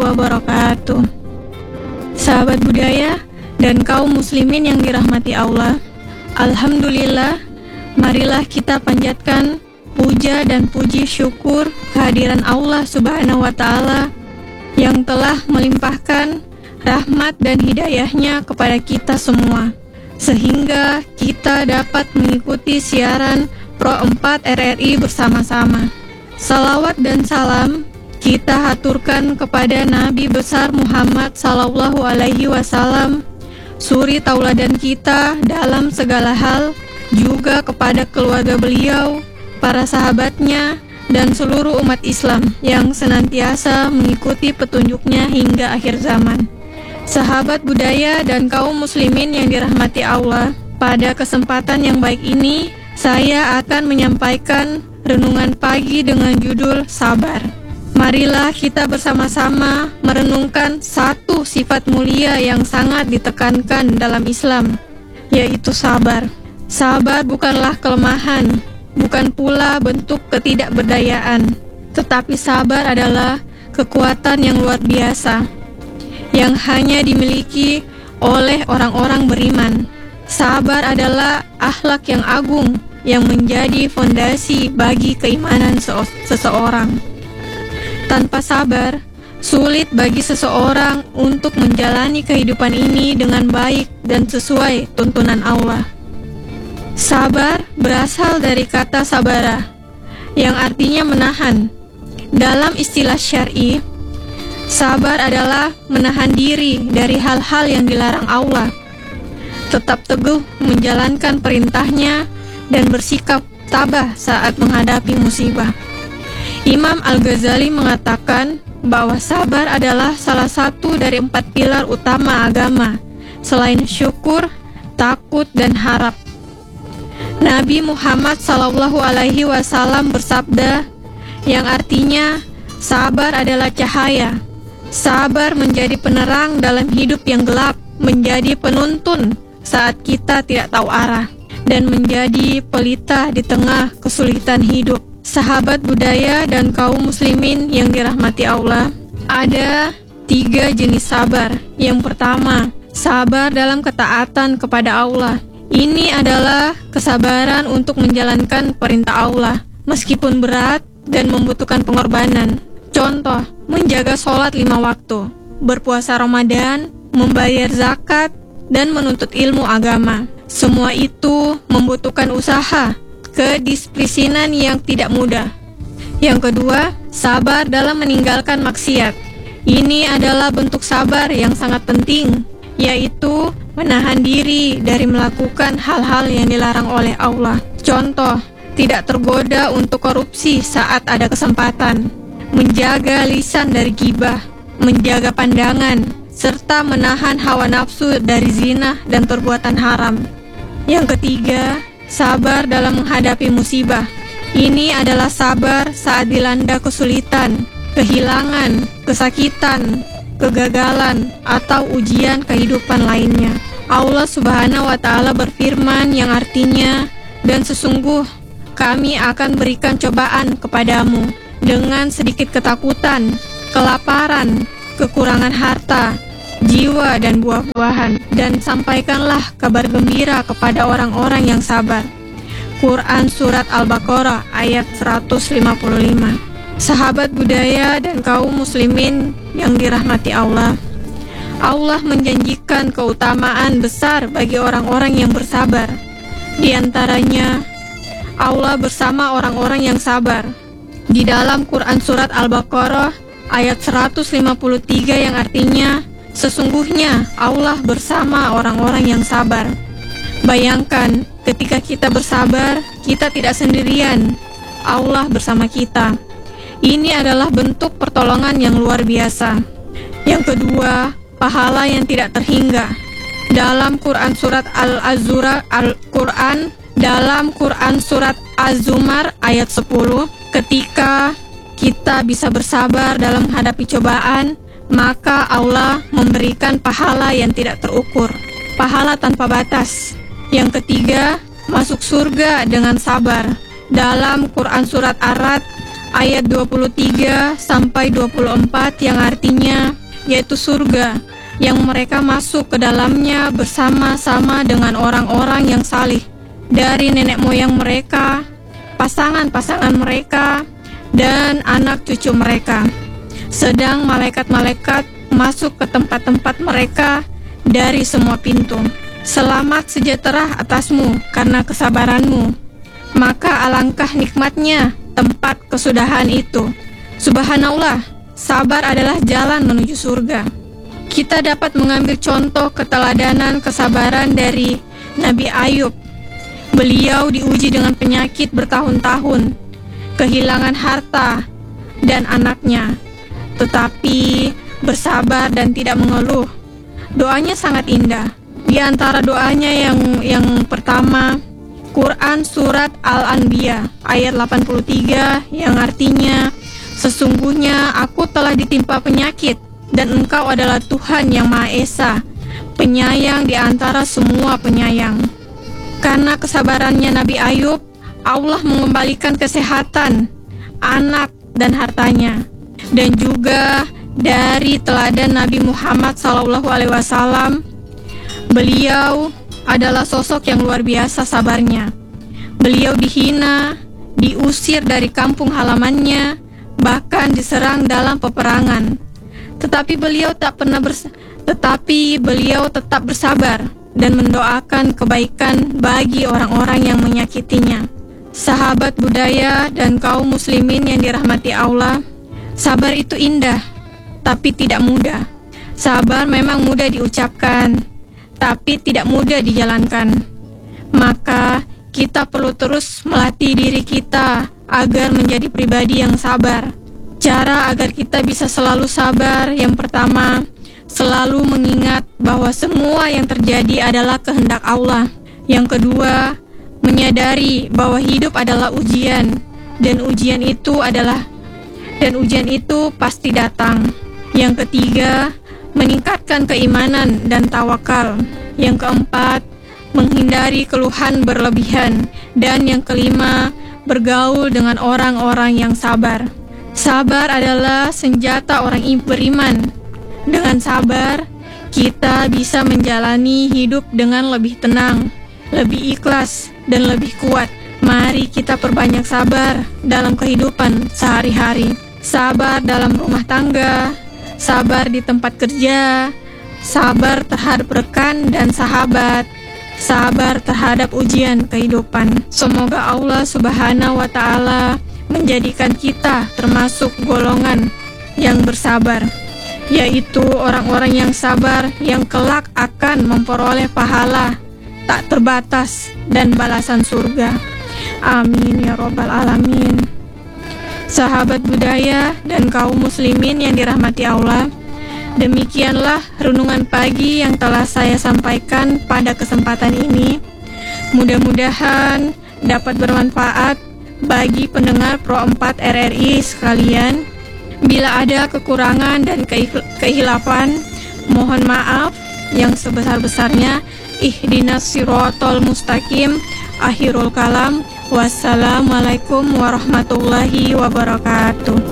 wabarakatuh. Sahabat budaya dan kaum muslimin yang dirahmati Allah, alhamdulillah, marilah kita panjatkan puja dan puji syukur kehadiran Allah Subhanahu wa Ta'ala yang telah melimpahkan rahmat dan hidayahnya kepada kita semua, sehingga kita dapat mengikuti siaran Pro 4 RRI bersama-sama. Salawat dan salam kita haturkan kepada Nabi besar Muhammad sallallahu alaihi wasallam, suri tauladan kita dalam segala hal, juga kepada keluarga beliau, para sahabatnya, dan seluruh umat Islam yang senantiasa mengikuti petunjuknya hingga akhir zaman. Sahabat budaya dan kaum muslimin yang dirahmati Allah, pada kesempatan yang baik ini, saya akan menyampaikan renungan pagi dengan judul Sabar. Marilah kita bersama-sama merenungkan satu sifat mulia yang sangat ditekankan dalam Islam, yaitu sabar. Sabar bukanlah kelemahan, bukan pula bentuk ketidakberdayaan, tetapi sabar adalah kekuatan yang luar biasa, yang hanya dimiliki oleh orang-orang beriman. Sabar adalah akhlak yang agung, yang menjadi fondasi bagi keimanan seseorang. Tanpa sabar, sulit bagi seseorang untuk menjalani kehidupan ini dengan baik dan sesuai tuntunan Allah. Sabar berasal dari kata sabara, yang artinya menahan. Dalam istilah syar'i, sabar adalah menahan diri dari hal-hal yang dilarang Allah, tetap teguh menjalankan perintahnya, dan bersikap tabah saat menghadapi musibah. Imam Al-Ghazali mengatakan bahwa sabar adalah salah satu dari 4 pilar utama agama, selain syukur, takut, dan harap. Nabi Muhammad SAW bersabda, yang artinya sabar adalah cahaya. Sabar menjadi penerang dalam hidup yang gelap, menjadi penuntun saat kita tidak tahu arah, dan menjadi pelita di tengah kesulitan hidup. Sahabat budaya dan kaum muslimin yang dirahmati Allah, ada 3 jenis sabar. Yang pertama, sabar dalam ketaatan kepada Allah. Ini adalah kesabaran untuk menjalankan perintah Allah, meskipun berat dan membutuhkan pengorbanan. Contoh, menjaga sholat 5 waktu, berpuasa Ramadan, membayar zakat, dan menuntut ilmu agama. Semua itu membutuhkan usaha, kedisiplinan yang tidak mudah. Yang kedua, sabar dalam meninggalkan maksiat. Ini adalah bentuk sabar yang sangat penting, yaitu menahan diri dari melakukan hal-hal yang dilarang oleh Allah. Contoh, tidak tergoda untuk korupsi saat ada kesempatan, menjaga lisan dari ghibah, menjaga pandangan, serta menahan hawa nafsu dari zina dan perbuatan haram. Yang ketiga, sabar dalam menghadapi musibah. Ini adalah sabar saat dilanda kesulitan, kehilangan, kesakitan, kegagalan, atau ujian kehidupan lainnya. Allah Subhanahu wa Ta'ala berfirman yang artinya, dan sesungguh kami akan berikan cobaan kepadamu dengan sedikit ketakutan, kelaparan, kekurangan harta, jiwa, dan buah-buahan, dan sampaikanlah kabar gembira kepada orang-orang yang sabar. Quran Surat Al-Baqarah ayat 155. Sahabat budaya dan kaum muslimin yang dirahmati Allah, Allah menjanjikan keutamaan besar bagi orang-orang yang bersabar. Di antaranya, Allah bersama orang-orang yang sabar. Di dalam Quran Surat Al-Baqarah ayat 153 yang artinya, sesungguhnya Allah bersama orang-orang yang sabar. Bayangkan, ketika kita bersabar, kita tidak sendirian. Allah bersama kita. Ini adalah bentuk pertolongan yang luar biasa. Yang kedua, pahala yang tidak terhingga. Dalam Quran Surat Quran Surat Az-Zumar ayat 10, ketika kita bisa bersabar dalam menghadapi cobaan, maka Allah memberikan pahala yang tidak terukur, pahala tanpa batas. Yang ketiga, masuk surga dengan sabar. Dalam Quran Surat Ar-Ra'd ayat 23 sampai 24 yang artinya yaitu surga yang mereka masuk ke dalamnya bersama-sama dengan orang-orang yang salih dari nenek moyang mereka, pasangan-pasangan mereka, dan anak cucu mereka. Sedang malaikat-malaikat masuk ke tempat-tempat mereka dari semua pintu. Selamat sejahtera atasmu karena kesabaranmu. Maka alangkah nikmatnya tempat kesudahan itu. Subhanallah, sabar adalah jalan menuju surga. Kita dapat mengambil contoh keteladanan kesabaran dari Nabi Ayub. Beliau diuji dengan penyakit bertahun-tahun, kehilangan harta dan anaknya, tetapi bersabar dan tidak mengeluh. Doanya sangat indah. Di antara doanya yang pertama, Quran Surat Al-Anbiya ayat 83 yang artinya, sesungguhnya aku telah ditimpa penyakit dan engkau adalah Tuhan yang Maha Esa, penyayang di antara semua penyayang. Karena kesabarannya Nabi Ayub, Allah mengembalikan kesehatan, anak dan hartanya. Dan juga dari teladan Nabi Muhammad SAW, beliau adalah sosok yang luar biasa sabarnya. Beliau dihina, diusir dari kampung halamannya, bahkan diserang dalam peperangan. Tetapi beliau tetap bersabar dan mendoakan kebaikan bagi orang-orang yang menyakitinya. Sahabat budaya dan kaum muslimin yang dirahmati Allah, sabar itu indah, tapi tidak mudah. Sabar memang mudah diucapkan, tapi tidak mudah dijalankan. Maka kita perlu terus melatih diri kita agar menjadi pribadi yang sabar. Cara agar kita bisa selalu sabar, yang pertama, selalu mengingat bahwa semua yang terjadi adalah kehendak Allah. Yang kedua, menyadari bahwa hidup adalah ujian, dan ujian itu pasti datang. Yang ketiga, meningkatkan keimanan dan tawakal. Yang keempat, menghindari keluhan berlebihan. Dan yang kelima, bergaul dengan orang-orang yang sabar. Sabar adalah senjata orang beriman. Dengan sabar, kita bisa menjalani hidup dengan lebih tenang, lebih ikhlas, dan lebih kuat. Mari kita perbanyak sabar dalam kehidupan sehari-hari. Sabar dalam rumah tangga, sabar di tempat kerja, sabar terhadap rekan dan sahabat, sabar terhadap ujian kehidupan. Semoga Allah Subhanahu wa Ta'ala menjadikan kita termasuk golongan yang bersabar, yaitu orang-orang yang sabar yang kelak akan memperoleh pahala tak terbatas dan balasan surga. Amin ya Rabbal Alamin. Sahabat budaya dan kaum muslimin yang dirahmati Allah, demikianlah renungan pagi yang telah saya sampaikan pada kesempatan ini. Mudah-mudahan dapat bermanfaat bagi pendengar Pro 4 RRI sekalian. Bila ada kekurangan dan kehilafan, mohon maaf yang sebesar-besarnya. Ihdinas siratal mustaqim. Akhirul kalam. Wassalamualaikum warahmatullahi wabarakatuh.